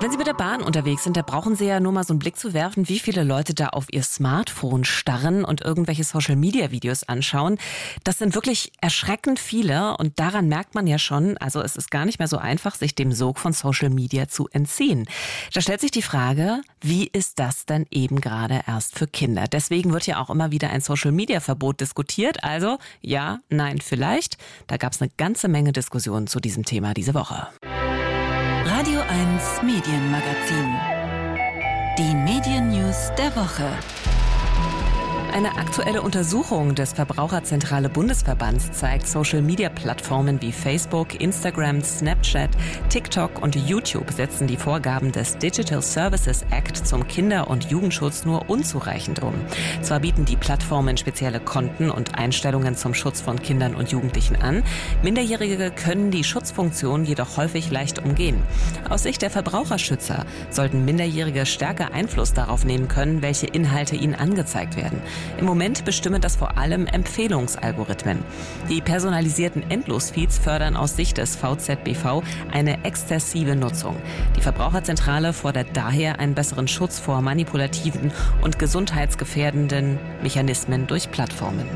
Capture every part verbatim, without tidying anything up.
Wenn Sie mit der Bahn unterwegs sind, da brauchen Sie ja nur mal so einen Blick zu werfen, wie viele Leute da auf ihr Smartphone starren und irgendwelche Social-Media-Videos anschauen. Das sind wirklich erschreckend viele und daran merkt man ja schon, also es ist gar nicht mehr so einfach, sich dem Sog von Social Media zu entziehen. Da stellt sich die Frage, wie ist das denn eben gerade erst für Kinder? Deswegen wird ja auch immer wieder ein Social-Media-Verbot diskutiert. Also ja, nein, vielleicht. Da gab es eine ganze Menge Diskussionen zu diesem Thema diese Woche. Radio eins Medienmagazin. Die Medien-News der Woche. Eine aktuelle Untersuchung des Verbraucherzentrale Bundesverbands zeigt, Social-Media-Plattformen wie Facebook, Instagram, Snapchat, TikTok und YouTube setzen die Vorgaben des Digital Services Act zum Kinder- und Jugendschutz nur unzureichend um. Zwar bieten die Plattformen spezielle Konten und Einstellungen zum Schutz von Kindern und Jugendlichen an, Minderjährige können die Schutzfunktion jedoch häufig leicht umgehen. Aus Sicht der Verbraucherschützer sollten Minderjährige stärker Einfluss darauf nehmen können, welche Inhalte ihnen angezeigt werden. Im Moment bestimmen das vor allem Empfehlungsalgorithmen. Die personalisierten Endlosfeeds fördern aus Sicht des V Z B V eine exzessive Nutzung. Die Verbraucherzentrale fordert daher einen besseren Schutz vor manipulativen und gesundheitsgefährdenden Mechanismen durch Plattformen.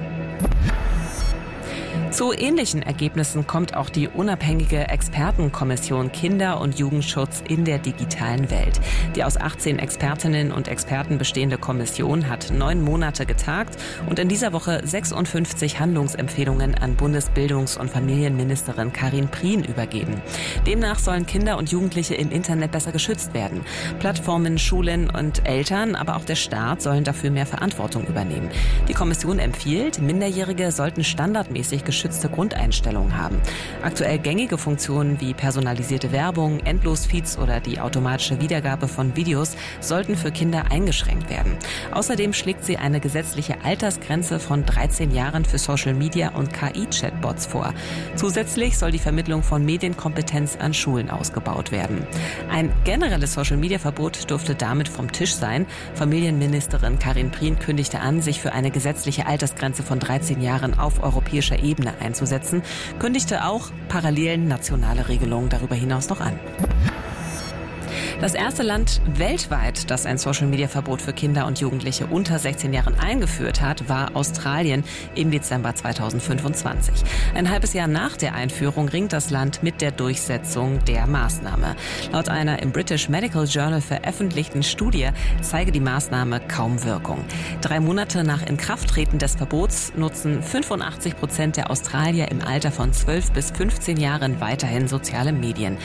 Zu ähnlichen Ergebnissen kommt auch die unabhängige Expertenkommission Kinder- und Jugendschutz in der digitalen Welt. Die aus achtzehn Expertinnen und Experten bestehende Kommission hat neun Monate getagt und in dieser Woche sechsundfünfzig Handlungsempfehlungen an Bundesbildungs- und Familienministerin Karin Prien übergeben. Demnach sollen Kinder und Jugendliche im Internet besser geschützt werden. Plattformen, Schulen und Eltern, aber auch der Staat sollen dafür mehr Verantwortung übernehmen. Die Kommission empfiehlt, Minderjährige sollten standardmäßig geschützte Grundeinstellungen haben. Aktuell gängige Funktionen wie personalisierte Werbung, Endlosfeeds oder die automatische Wiedergabe von Videos sollten für Kinder eingeschränkt werden. Außerdem schlägt sie eine gesetzliche Altersgrenze von dreizehn Jahren für Social Media und K I-Chatbots vor. Zusätzlich soll die Vermittlung von Medienkompetenz an Schulen ausgebaut werden. Ein generelles Social-Media-Verbot dürfte damit vom Tisch sein. Familienministerin Karin Prien kündigte an, sich für eine gesetzliche Altersgrenze von dreizehn Jahren auf europäischer Ebene einzusetzen, kündigte auch parallel nationale Regelungen darüber hinaus noch an. Das erste Land weltweit, das ein Social-Media-Verbot für Kinder und Jugendliche unter sechzehn Jahren eingeführt hat, war Australien im Dezember zweitausendfünfundzwanzig. Ein halbes Jahr nach der Einführung ringt das Land mit der Durchsetzung der Maßnahme. Laut einer im British Medical Journal veröffentlichten Studie zeige die Maßnahme kaum Wirkung. Drei Monate nach Inkrafttreten des Verbots nutzen fünfundachtzig Prozent der Australier im Alter von zwölf bis fünfzehn Jahren weiterhin soziale Medien.